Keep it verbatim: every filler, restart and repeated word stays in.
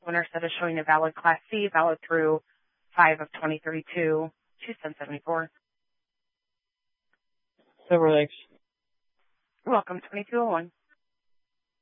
winner set is showing a valid Class C, valid through five of twenty thirty-two, two cents seventy-four. Super, thanks. You're welcome, twenty-two oh one.